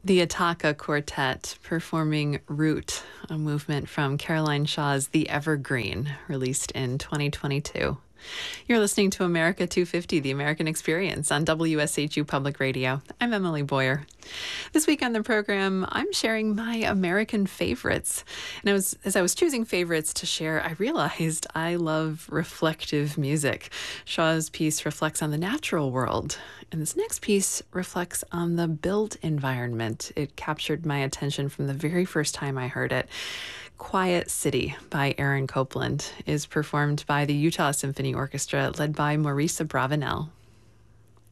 The Ataka Quartet performing Root, a movement from Caroline Shaw's The Evergreen, released in 2022. You're listening to America 250, The American Experience on WSHU Public Radio. I'm Emily Boyer. This week on the program, I'm sharing my American favorites. And as I was choosing favorites to share, I realized I love reflective music. Shaw's piece reflects on the natural world, and this next piece reflects on the built environment. It captured my attention from the very first time I heard it. Quiet City by Aaron Copland is performed by the Utah Symphony Orchestra, led by Maurice Abravanel.